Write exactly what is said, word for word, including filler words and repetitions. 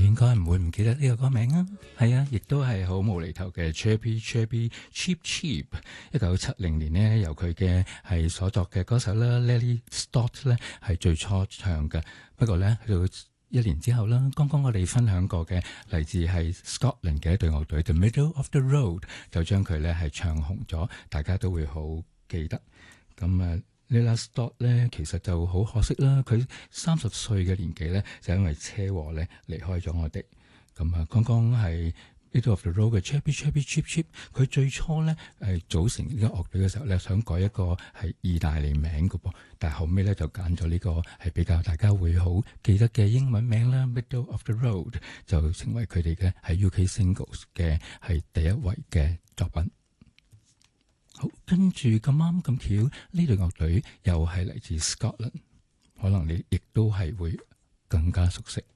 應該唔會唔記得呢個歌名啊。係啊，亦都係好無厘頭嘅 Chirpy Chirpy Cheep Cheep。一九七零年呢，由佢嘅係所作嘅歌手啦 Lely Stott 咧係最初唱嘅。不過咧去到一年之後啦，剛剛我哋分享過嘅嚟自係 Scotland 嘅一隊樂隊 The Middle of the Road 就將佢咧係唱紅咗，大家都會好記得。咁啊 Lely Stott 咧其實就好可惜啦，佢三十歲嘅年紀咧就因為車禍咧離開咗我哋。咁啊，剛剛係 Middle of the Road 嘅 Chirpy Chirpy Cheep Cheep， 佢最初咧係組成呢個樂隊嘅時候咧，想改一個係意大利名嘅噃，但係後尾咧就揀咗呢個係比較大家會好記得嘅英文名啦 ，Middle of the Road 就成為佢哋嘅係 U K Singles 嘅係第一位嘅作品。好，跟住咁啱咁巧，呢隊樂隊又係嚟自 Scotland， 可能你亦都係會更加熟悉。